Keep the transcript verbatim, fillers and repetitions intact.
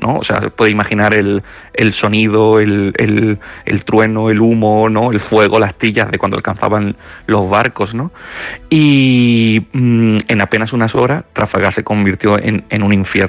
¿no? O sea, se puede imaginar el, el sonido, el, el, el trueno, el humo, ¿no? El fuego, las trillas de cuando alcanzaban los barcos, ¿no? Y mmm, en apenas unas horas, Tráfaga se convirtió en, en un infierno.